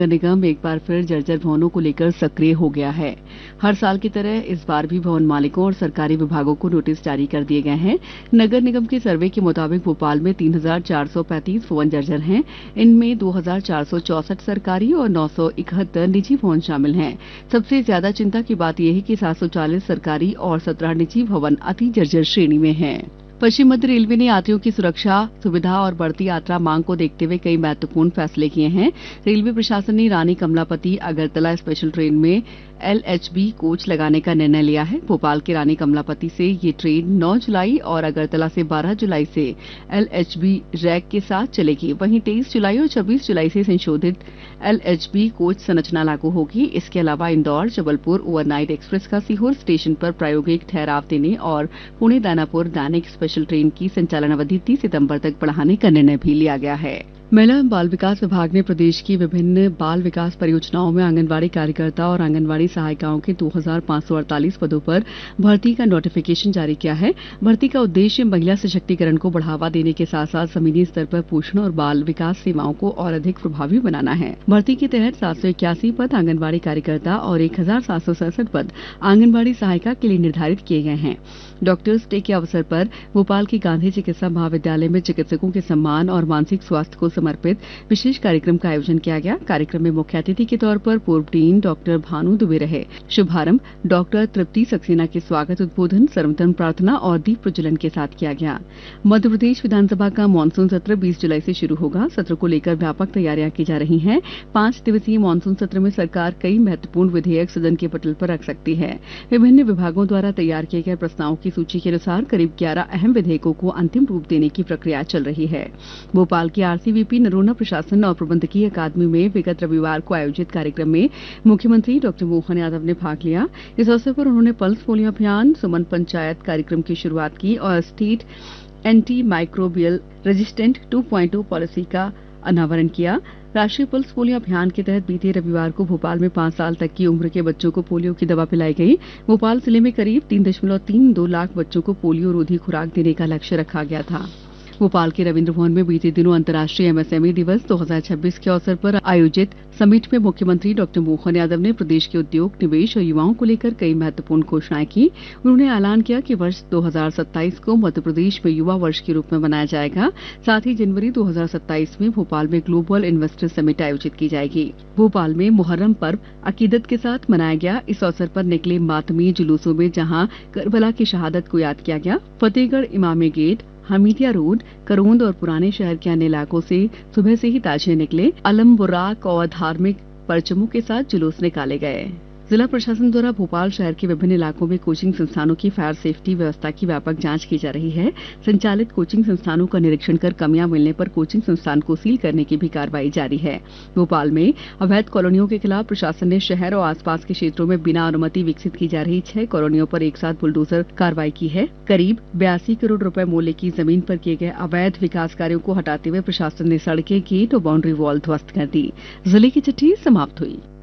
नगर निगम एक बार फिर जर्जर भवनों को लेकर सक्रिय हो गया है। हर साल की तरह इस बार भी भवन मालिकों और सरकारी विभागों को नोटिस जारी कर दिए गए हैं। नगर निगम के सर्वे के मुताबिक भोपाल में 3,435 भवन जर्जर हैं। इनमें 2,464 सरकारी और 971 निजी भवन शामिल हैं। सबसे ज्यादा चिंता की बात यह है कि 740 सरकारी और 17 निजी भवन अति जर्जर श्रेणी में हैं। पश्चिम मध्य रेलवे ने यात्रियों की सुरक्षा, सुविधा और बढ़ती यात्रा मांग को देखते हुए कई महत्वपूर्ण फैसले किए हैं। रेलवे प्रशासन ने रानी कमलापति अगरतला स्पेशल ट्रेन में एलएचबी कोच लगाने का निर्णय लिया है। भोपाल के रानी कमलापति से ये ट्रेन 9 जुलाई और अगरतला से 12 जुलाई से एलएचबी रैक के साथ चलेगी। वहीं 23 जुलाई और 26 जुलाई से संशोधित एलएचबी कोच संरचना लागू होगी। इसके अलावा इंदौर जबलपुर ओवरनाइट एक्सप्रेस का सीहोर स्टेशन पर प्रायोगिक ठहराव देने और पुणे दानापुर दैनिक स्पेशल ट्रेन की संचालन अवधि 30 सितंबर तक बढ़ाने का निर्णय भी लिया गया है। महिला एवं बाल विकास विभाग ने प्रदेश की विभिन्न बाल विकास परियोजनाओं में आंगनबाड़ी कार्यकर्ता और आंगनबाड़ी सहायिकाओं के 2,548 पदों पर भर्ती का नोटिफिकेशन जारी किया है। भर्ती का उद्देश्य महिला सशक्तिकरण को बढ़ावा देने के साथ साथ जमीनी स्तर पर पोषण और बाल विकास सेवाओं को और अधिक प्रभावी बनाना है। भर्ती के तहत 781 पद आंगनबाड़ी कार्यकर्ता और 1,767 पद आंगनबाड़ी सहायिका के लिए निर्धारित किए गए हैं। डॉक्टर्स डे के अवसर पर भोपाल के गांधी चिकित्सा महाविद्यालय में चिकित्सकों के सम्मान और मानसिक स्वास्थ्य को समर्पित विशेष कार्यक्रम का आयोजन किया गया। कार्यक्रम में मुख्य अतिथि के तौर पर पूर्व डीन डॉक्टर भानु दुबे रहे। शुभारंभ डॉक्टर तृप्ति सक्सेना के स्वागत उद्बोधन, सर्वधर्म प्रार्थना और दीप प्रज्वलन के साथ किया गया। मध्य प्रदेश विधानसभा का मानसून सत्र 20 जुलाई से शुरू होगा। सत्र को लेकर व्यापक तैयारियां की जा रही हैं। 5 दिवसीय मानसून सत्र में सरकार कई महत्वपूर्ण विधेयक सदन के पटल पर रख सकती है। विभिन्न विभागों द्वारा तैयार किए गए प्रस्तावों की सूची के अनुसार करीब 11 अहम विधेयकों को अंतिम रूप देने की प्रक्रिया चल रही है। भोपाल की आरसीवीपी नरोन्हा प्रशासन और प्रबंधकीय अकादमी में विगत रविवार को आयोजित कार्यक्रम में मुख्यमंत्री डॉक्टर मोहन यादव ने भाग लिया। इस अवसर पर उन्होंने पल्स पोलियो अभियान, सुमन पंचायत कार्यक्रम की शुरुआत की और state anti microbial resistant 2.0 policy का अनावरण किया। राष्ट्रीय पल्स पोलियो अभियान के तहत बीते रविवार को भोपाल में 5 साल तक की उम्र के बच्चों को पोलियो की दवा पिलाई गई। भोपाल जिले में करीब 3.32 लाख बच्चों को पोलियो रोधी खुराक देने का लक्ष्य रखा गया था। भोपाल के रविंद्र भवन में बीते दिनों अंतर्राष्ट्रीय एमएसएमई दिवस 2026 के अवसर पर आयोजित समिट में मुख्यमंत्री डॉक्टर मोहन यादव ने प्रदेश के उद्योग, निवेश और युवाओं को लेकर कई महत्वपूर्ण घोषणाएं की। उन्होंने ऐलान किया कि वर्ष 2027 को मध्य प्रदेश में युवा वर्ष के रूप में मनाया जाएगा। साथ ही जनवरी 2027 में भोपाल में ग्लोबल इन्वेस्टर समिट आयोजित की जाएगी। भोपाल में मुहर्रम पर्व अकीदत के साथ मनाया गया। इस अवसर पर निकले मातमी जुलूसों में जहां करबला की शहादत को याद किया गया, फतेहगढ़ इमामी गेट, हमीदिया रोड, करोंद और पुराने शहर के अन्य इलाकों से सुबह से ही ताजिए निकले। अलम बुर्राक और धार्मिक परचमों के साथ जुलूस निकाले गए। जिला प्रशासन द्वारा भोपाल शहर के विभिन्न इलाकों में कोचिंग संस्थानों की फायर सेफ्टी व्यवस्था की व्यापक जांच की जा रही है। संचालित कोचिंग संस्थानों का निरीक्षण कर कमियां मिलने पर कोचिंग संस्थान को सील करने की भी कार्रवाई जारी है। भोपाल में अवैध कॉलोनियों के खिलाफ प्रशासन ने शहर और आसपास के क्षेत्रों में बिना अनुमति विकसित की जा रही 6 कॉलोनियों पर एक साथ बुलडोजर कार्रवाई की है। करीब 82 करोड़ रुपए मूल्य की जमीन पर किए गए अवैध विकास कार्यों को हटाते हुए प्रशासन ने सड़कें, गेट और बाउंड्री वॉल ध्वस्त कर दी। जिले की चिट्ठी समाप्त हुई।